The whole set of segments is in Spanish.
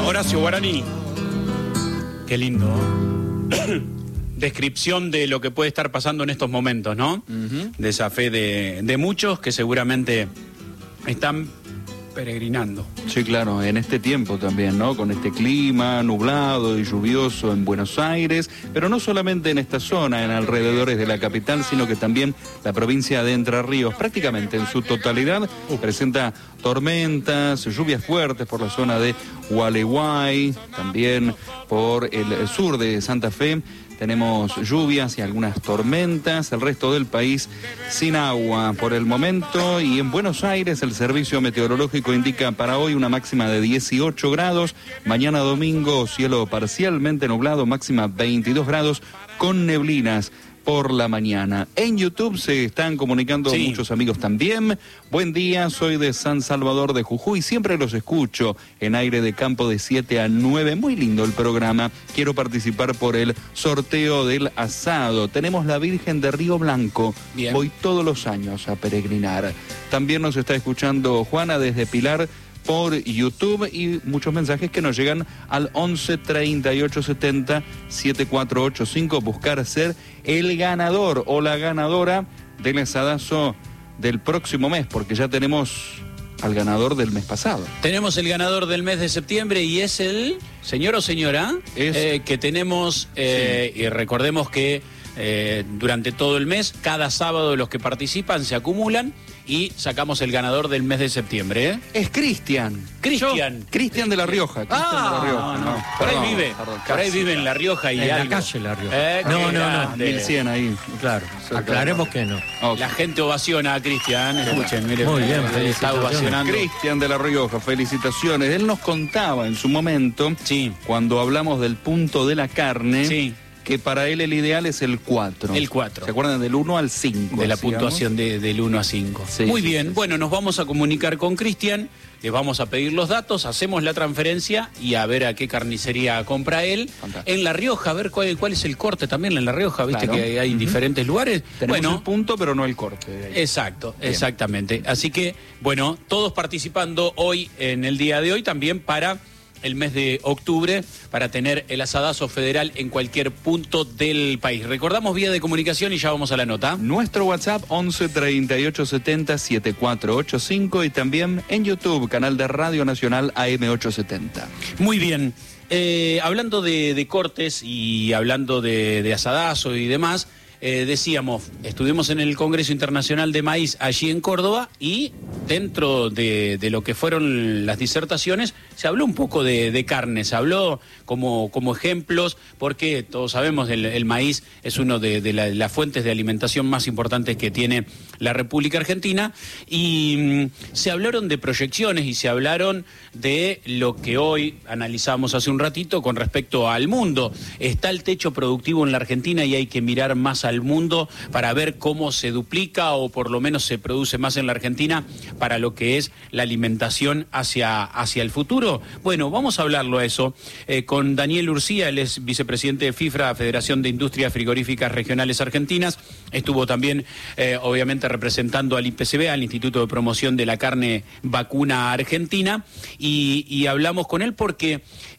Horacio Guaraní. Qué lindo. Descripción de lo que puede estar pasando en estos momentos, ¿no? De esa fe de muchos que seguramente están peregrinando. Sí, claro, en este tiempo también, ¿no? Con este clima nublado y lluvioso en Buenos Aires, pero no solamente en esta zona, en alrededores de la capital, sino que también la provincia de Entre Ríos, prácticamente en su totalidad, presenta tormentas, lluvias fuertes por la zona de Gualeguay, también por el sur de Santa Fe. Tenemos lluvias y algunas tormentas, el resto del país sin agua por el momento. Y en Buenos Aires el servicio meteorológico indica para hoy una máxima de 18 grados, mañana domingo cielo parcialmente nublado, máxima 22 grados con neblinas por la mañana. En YouTube se están comunicando muchos amigos también. Buen día, soy de San Salvador de Jujuy, siempre los escucho en Aire de Campo de 7 a 9. Muy lindo el programa. Quiero participar por el sorteo del asado. Tenemos la Virgen de Río Blanco. Bien. Voy todos los años a peregrinar. También nos está escuchando Juana desde Pilar por YouTube y muchos mensajes que nos llegan al 11 38 70 7485. Buscar ser el ganador o la ganadora del asadazo del próximo mes, porque ya tenemos al ganador del mes pasado. Tenemos el ganador del mes de septiembre y es el señor o señora que tenemos, y recordemos que durante todo el mes, cada sábado los que participan se acumulan y sacamos el ganador del mes de septiembre, ¿eh? Es Cristian. Cristian de La Rioja. Por ahí vive. Por ahí vive en La Rioja y en la calle La Rioja. No. 1100 ahí. Claro. Aclaremos que no. Okay. La gente ovaciona a Cristian. Escuchen, miren. Muy bien, está ovacionando. Cristian de La Rioja, felicitaciones. Él nos contaba en su momento, cuando hablamos del punto de la carne, que para él el ideal es el 4. El 4. ¿Se acuerdan? Del 1 al 5. De la puntuación del 1 a 5. Sí, muy bien. Bueno, nos vamos a comunicar con Cristian, le vamos a pedir los datos, hacemos la transferencia y a ver a qué carnicería compra él. Fantástico. En La Rioja, a ver cuál es el corte también en La Rioja, viste que hay diferentes lugares. Tenemos el punto, pero no el corte. Exacto, exactamente. Así que, bueno, todos participando hoy, en el día de hoy, también para el mes de octubre, para tener el asadazo federal en cualquier punto del país. Recordamos vía de comunicación y ya vamos a la nota. Nuestro WhatsApp 11 38 70 7485 y también en YouTube, canal de Radio Nacional AM870. Muy bien. Hablando de cortes y hablando de asadazo y demás, decíamos, estuvimos en el Congreso Internacional de Maíz allí en Córdoba y dentro de lo que fueron las disertaciones se habló un poco de carne, se habló como ejemplos, porque todos sabemos el maíz es uno de las fuentes de alimentación más importantes que tiene la República Argentina y se hablaron de proyecciones y se hablaron de lo que hoy analizamos hace un ratito con respecto al mundo. Está el techo productivo en la Argentina y hay que mirar más al mundo para ver cómo se duplica o por lo menos se produce más en la Argentina para lo que es la alimentación hacia el futuro. Bueno, vamos a hablarlo a eso con Daniel Urcía, él es vicepresidente de FIFRA, Federación de Industrias Frigoríficas Regionales Argentinas. Estuvo también, obviamente, representando al IPCB, al Instituto de Promoción de la Carne Vacuna Argentina, y hablamos con él porque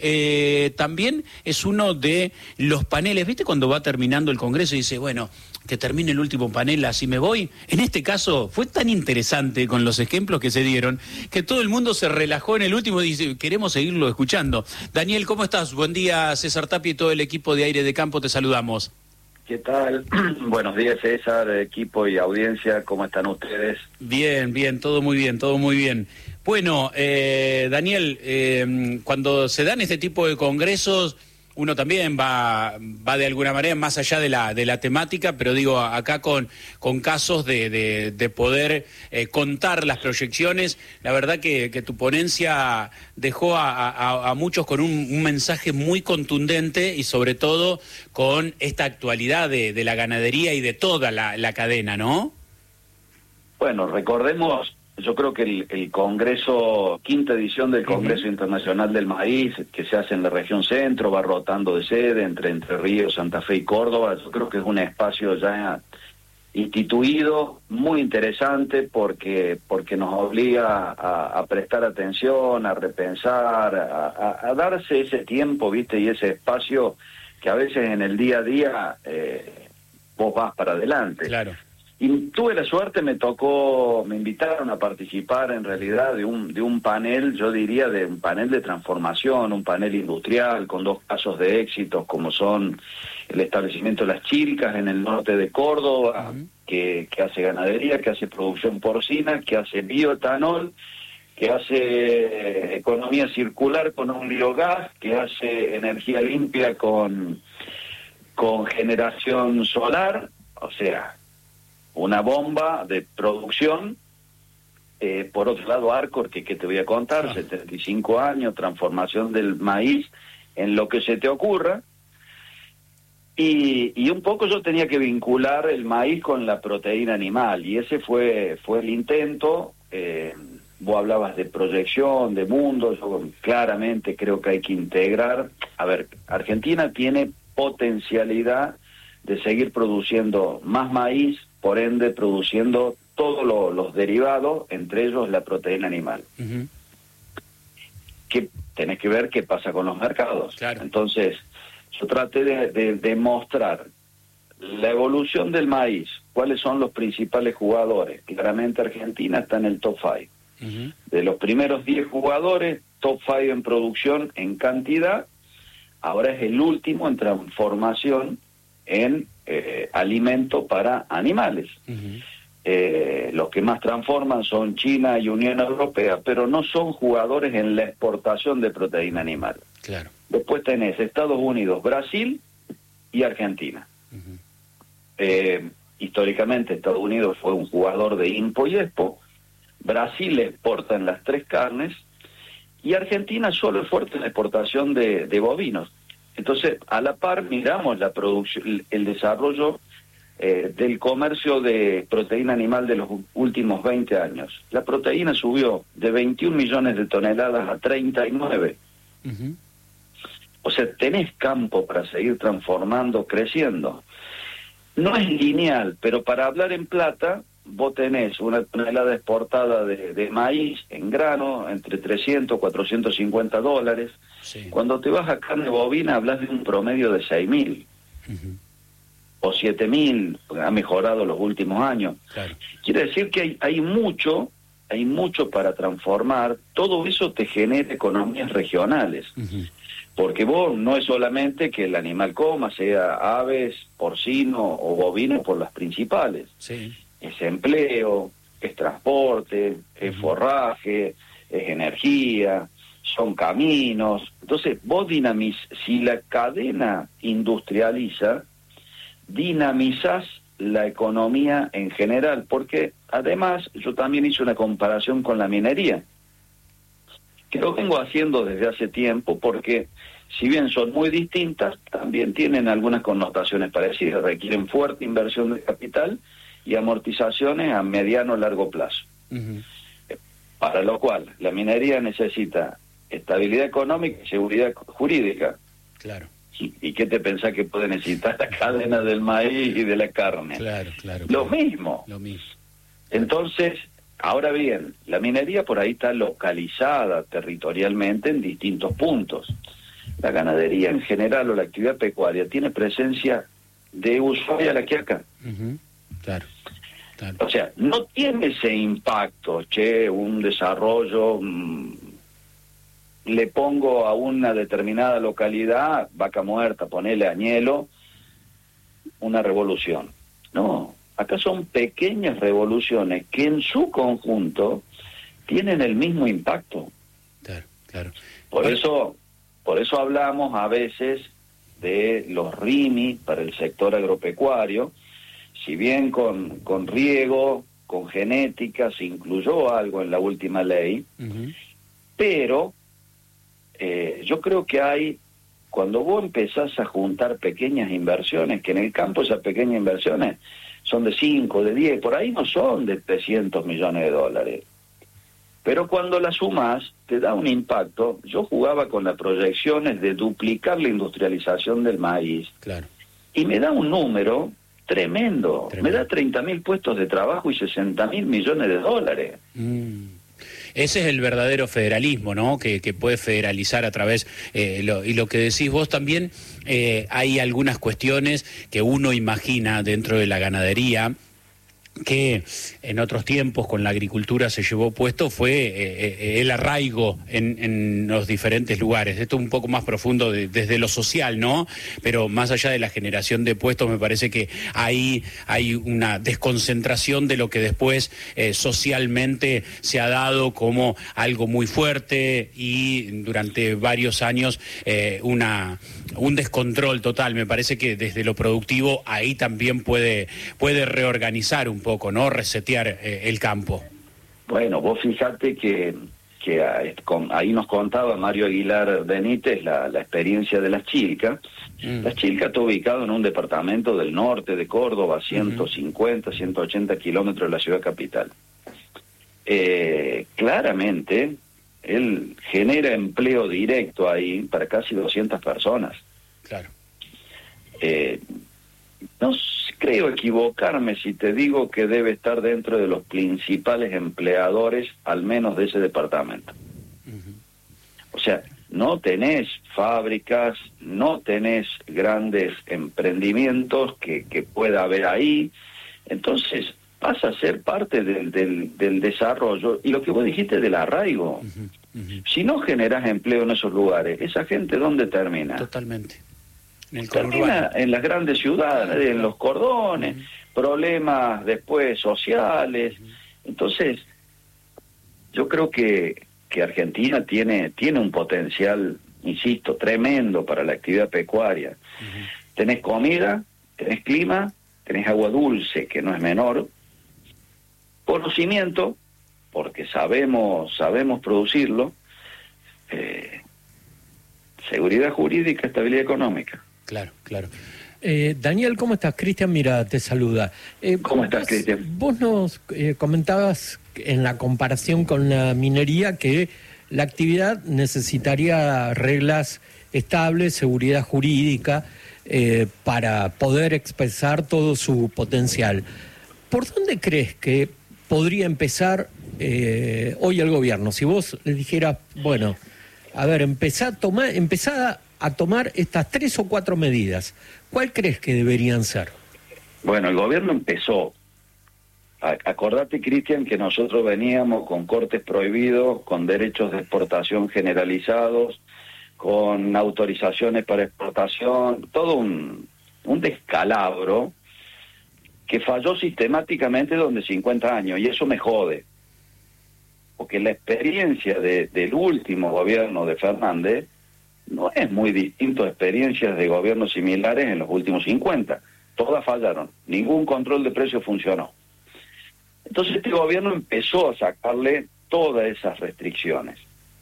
también es uno de los paneles, ¿viste? Cuando va terminando el Congreso y dice, bueno, que termine el último panel, así me voy. En este caso fue tan interesante con los ejemplos que se dieron que todo el mundo se relajó en el último y dice, queremos seguirlo escuchando. Daniel, ¿cómo estás? Buen día, César Tapia y todo el equipo de Aire de Campo, te saludamos. ¿Qué tal? Buenos días, César, equipo y audiencia, ¿cómo están ustedes? Bien, todo muy bien, todo muy bien. Bueno, Daniel, cuando se dan este tipo de congresos, uno también va de alguna manera más allá de la temática, pero digo, acá con casos de poder contar las proyecciones. La verdad que tu ponencia dejó a muchos con un mensaje muy contundente y sobre todo con esta actualidad de la ganadería y de toda la cadena, ¿no? Bueno, recordemos, yo creo que el Congreso, quinta edición del Congreso Internacional del Maíz, que se hace en la región centro, va rotando de sede entre Ríos, Santa Fe y Córdoba. Yo creo que es un espacio ya instituido, muy interesante porque nos obliga a prestar atención, a repensar, a darse ese tiempo, ¿viste? Y ese espacio que a veces en el día a día vos vas para adelante. Claro. Y tuve la suerte, me invitaron a participar en realidad de un panel, yo diría de un panel de transformación, un panel industrial con 2 casos de éxitos como son el establecimiento de Las Chilcas en el norte de Córdoba, que hace ganadería, que hace producción porcina, que hace bioetanol, que hace economía circular con un biogás, que hace energía limpia con generación solar, o sea, una bomba de producción. Por otro lado, Arcor, que te voy a contar, 75 años, transformación del maíz en lo que se te ocurra. Y un poco yo tenía que vincular el maíz con la proteína animal, y ese fue el intento. Vos hablabas de proyección, de mundo, yo claramente creo que hay que integrar. A ver, Argentina tiene potencialidad de seguir produciendo más maíz, por ende produciendo todos los derivados, entre ellos la proteína animal. Que tenés que ver qué pasa con los mercados. Claro. Entonces, yo traté de mostrar la evolución del maíz, cuáles son los principales jugadores. Claramente Argentina está en el top 5. De los primeros 10 jugadores, top 5 en producción, en cantidad, ahora es el último en transformación en alimento para animales. Los que más transforman son China y Unión Europea, pero no son jugadores en la exportación de proteína animal. Claro. Después tenés Estados Unidos, Brasil y Argentina. Históricamente Estados Unidos fue un jugador de INPO y EXPO, Brasil exporta en las 3 carnes y Argentina solo es fuerte en la exportación de bovinos. Entonces, a la par miramos la producción, el desarrollo del comercio de proteína animal de los últimos 20 años. La proteína subió de 21 millones de toneladas a 39. O sea, tenés campo para seguir transformando, creciendo. No es lineal, pero para hablar en plata, vos tenés una tonelada exportada de maíz en grano entre 300 y 450 dólares. Sí. Cuando te vas a carne bovina hablas de un promedio de 6.000 o 7.000, ha mejorado los últimos años. Claro. Quiere decir que hay mucho para transformar. Todo eso te genera economías regionales. Porque vos no es solamente que el animal coma, sea aves, porcino o bovino por las principales. Sí. Es empleo, es transporte, es forraje, es energía, son caminos. Entonces, vos si la cadena industrializa, dinamizás la economía en general, porque además yo también hice una comparación con la minería, que lo vengo haciendo desde hace tiempo, porque si bien son muy distintas, también tienen algunas connotaciones parecidas, requieren fuerte inversión de capital y amortizaciones a mediano o largo plazo. Para lo cual, la minería necesita estabilidad económica y seguridad jurídica. Claro. ¿Y qué te pensás que puede necesitar la cadena del maíz y de la carne? Claro. Lo mismo. Entonces, ahora bien, la minería por ahí está localizada territorialmente en distintos puntos. La ganadería en general o la actividad pecuaria tiene presencia de Ushuaia a La Quiaca. Claro. O sea, no tiene ese impacto, un desarrollo, le pongo a una determinada localidad, Vaca Muerta, ponele Añelo, una revolución. No, acá son pequeñas revoluciones que en su conjunto tienen el mismo impacto. Claro. Por eso hablamos a veces de los RIMI para el sector agropecuario. Si bien con riego, con genética, se incluyó algo en la última ley, pero yo creo que cuando vos empezás a juntar pequeñas inversiones, que en el campo esas pequeñas inversiones son de 5, de 10, por ahí no son de 300 millones de dólares. Pero cuando las sumás, te da un impacto. Yo jugaba con las proyecciones de duplicar la industrialización del maíz. Claro. Y me da un número tremendo. Me da 30.000 puestos de trabajo y 60.000 millones de dólares. Ese es el verdadero federalismo, ¿no? Que puede federalizar a través, y lo que decís vos también, hay algunas cuestiones que uno imagina dentro de la ganadería, que en otros tiempos con la agricultura se llevó puesto, fue el arraigo en los diferentes lugares. Esto un poco más profundo desde lo social, ¿no? Pero más allá de la generación de puestos, me parece que ahí hay una desconcentración de lo que después socialmente se ha dado como algo muy fuerte, y durante varios años un descontrol total. Me parece que desde lo productivo ahí también puede reorganizar un poco, ¿no? Resetear el campo. Bueno, vos fijate que ahí nos contaba Mario Aguilar Benítez la experiencia de Las Chilcas. Las Chilcas está ubicado en un departamento del norte de Córdoba, 150, 180 kilómetros de la ciudad capital. Claramente, él genera empleo directo ahí para casi 200 personas. Claro. No creo equivocarme si te digo que debe estar dentro de los principales empleadores, al menos de ese departamento. O sea, no tenés fábricas, no tenés grandes emprendimientos que pueda haber ahí. Entonces pasa a ser parte del desarrollo. Y lo que vos dijiste del arraigo, si no generás empleo en esos lugares, ¿esa gente dónde termina? Totalmente. Termina en las grandes ciudades, en los cordones, problemas después sociales. Entonces, yo creo que Argentina tiene un potencial, insisto, tremendo para la actividad pecuaria. Tenés comida, tenés clima, tenés agua dulce, que no es menor, conocimiento, porque sabemos producirlo, seguridad jurídica, estabilidad económica. Claro, claro. Daniel, ¿cómo estás? Cristian, mira, te saluda. ¿Cómo estás, Cristian? Vos nos comentabas en la comparación con la minería que la actividad necesitaría reglas estables, seguridad jurídica, para poder expresar todo su potencial. ¿Por dónde crees que podría empezar hoy el gobierno? Si vos le dijeras, bueno, a ver, empezá a tomar estas 3 o 4 medidas, ¿cuál crees que deberían ser? Bueno, el gobierno empezó. Acordate, Cristian, que nosotros veníamos con cortes prohibidos, con derechos de exportación generalizados, con autorizaciones para exportación, todo un descalabro que falló sistemáticamente durante 50 años, y eso me jode. Porque la experiencia del último gobierno de Fernández no es muy distinto a experiencias de gobiernos similares en los últimos 50. Todas fallaron. Ningún control de precios funcionó. Entonces este gobierno empezó a sacarle todas esas restricciones.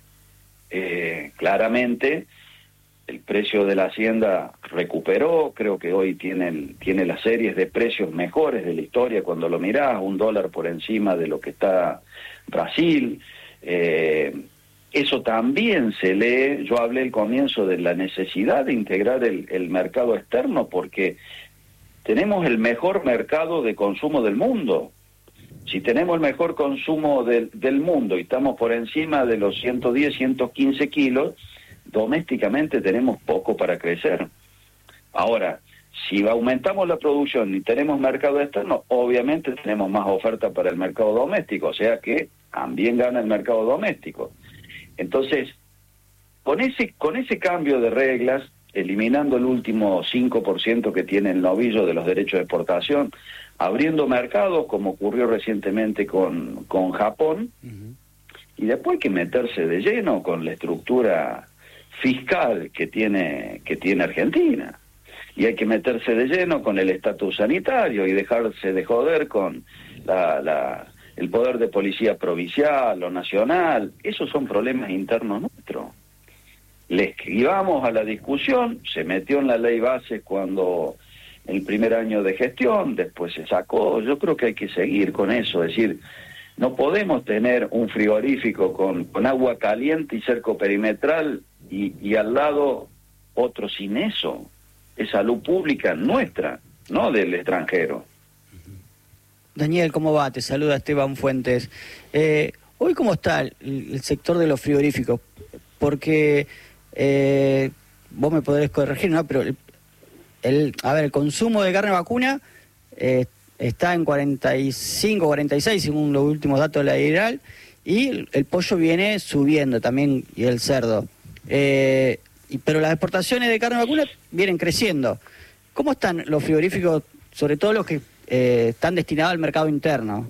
Claramente el precio de la hacienda recuperó, creo que hoy tiene las series de precios mejores de la historia cuando lo mirás, $1 por encima de lo que está Brasil. Eso también se lee. Yo hablé al comienzo de la necesidad de integrar el mercado externo, porque tenemos el mejor mercado de consumo del mundo. Si tenemos el mejor consumo del mundo y estamos por encima de los 110, 115 kilos, domésticamente tenemos poco para crecer. Ahora, si aumentamos la producción y tenemos mercado externo, obviamente tenemos más oferta para el mercado doméstico, o sea que también gana el mercado doméstico. Entonces, con ese cambio de reglas, eliminando el último 5% que tiene el novillo de los derechos de exportación, abriendo mercados, como ocurrió recientemente con Japón, y después hay que meterse de lleno con la estructura fiscal que tiene Argentina. Y hay que meterse de lleno con el estatus sanitario y dejarse de joder con el poder de policía provincial o nacional. Esos son problemas internos nuestros. Le escribamos a la discusión, se metió en la ley base cuando el primer año de gestión, después se sacó. Yo creo que hay que seguir con eso, es decir, no podemos tener un frigorífico con agua caliente y cerco perimetral y al lado otro sin eso. Es salud pública nuestra. no del extranjero. Daniel, ¿cómo va? Te saluda Esteban Fuentes. Hoy, ¿cómo está el sector de los frigoríficos? Porque vos me podés corregir, ¿no? Pero el consumo de carne vacuna está en 45, 46, según los últimos datos de la IRAL, y el pollo viene subiendo también, y el cerdo. Pero las exportaciones de carne vacuna vienen creciendo. ¿Cómo están los frigoríficos, sobre todo los que están destinados al mercado interno?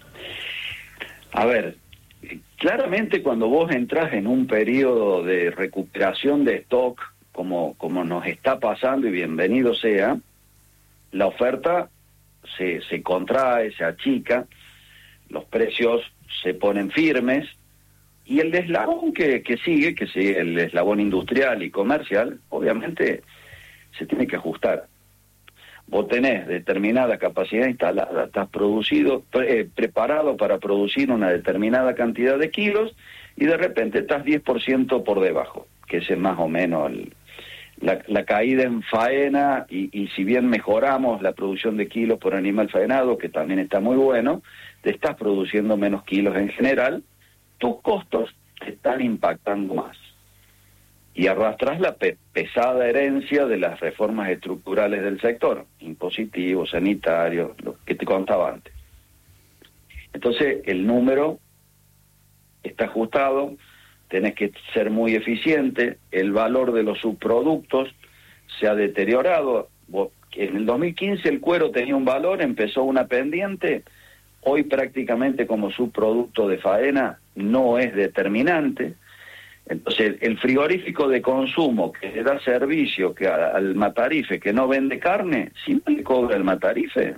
A ver, claramente cuando vos entras en un periodo de recuperación de stock, como nos está pasando, y bienvenido sea, la oferta se contrae, se achica, los precios se ponen firmes, y el eslabón que sigue, el eslabón industrial y comercial, obviamente se tiene que ajustar. Vos tenés determinada capacidad instalada, estás preparado para producir una determinada cantidad de kilos, y de repente estás 10% por debajo, que ese es más o menos la caída en faena, y si bien mejoramos la producción de kilos por animal faenado, que también está muy bueno, te estás produciendo menos kilos en general, tus costos te están impactando más. Y arrastras la pesada herencia de las reformas estructurales del sector, impositivos, sanitarios, lo que te contaba antes. Entonces, el número está ajustado, tenés que ser muy eficiente, el valor de los subproductos se ha deteriorado. En el 2015 el cuero tenía un valor, empezó una pendiente, hoy prácticamente como subproducto de faena no es determinante. Entonces, el frigorífico de consumo que le da servicio al matarife que no vende carne, si no le cobra el matarife,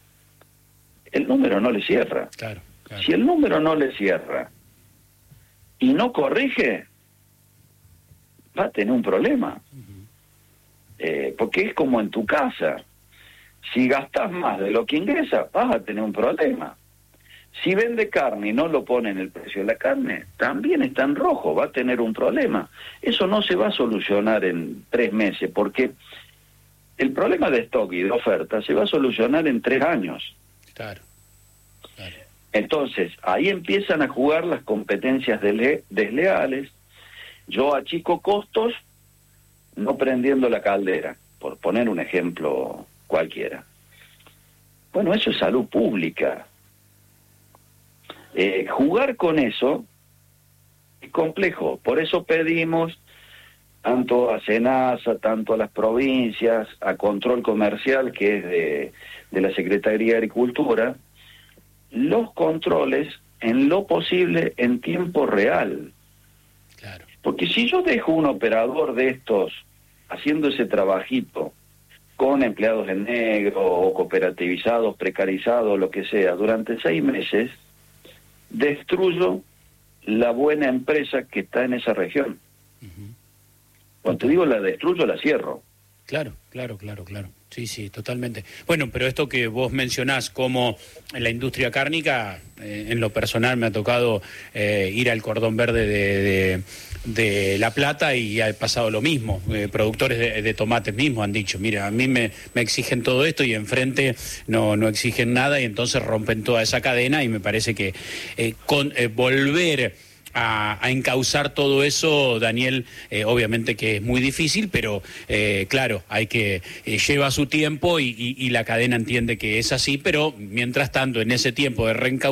el número no le cierra. Claro. Si el número no le cierra y no corrige, va a tener un problema. Porque es como en tu casa. Si gastás más de lo que ingresa, vas a tener un problema. Si vende carne y no lo pone en el precio de la carne, también está en rojo, va a tener un problema. Eso no se va a solucionar en 3 meses, porque el problema de stock y de oferta se va a solucionar en 3 años. Claro. Entonces, ahí empiezan a jugar las competencias desleales. Yo achico costos no prendiendo la caldera, por poner un ejemplo cualquiera. Bueno, eso es salud pública. Jugar con eso es complejo, por eso pedimos tanto a SENASA, tanto a las provincias, a Control Comercial, que es de la Secretaría de Agricultura, los controles en lo posible en tiempo real. Claro. Porque si yo dejo un operador de estos haciendo ese trabajito con empleados en negro o cooperativizados, precarizados, lo que sea, durante 6 meses, destruyo la buena empresa que está en esa región. Cuando te digo la destruyo, la cierro. Claro. Sí, totalmente. Bueno, pero esto que vos mencionás como en la industria cárnica, en lo personal me ha tocado ir al Cordón Verde de La Plata y ha pasado lo mismo. Productores de tomates mismos han dicho, mira, a mí me exigen todo esto y enfrente no exigen nada, y entonces rompen toda esa cadena, y me parece que volver a encauzar todo eso, Daniel, obviamente que es muy difícil, pero claro, lleva su tiempo y la cadena entiende que es así, pero mientras tanto, en ese tiempo de reencauzar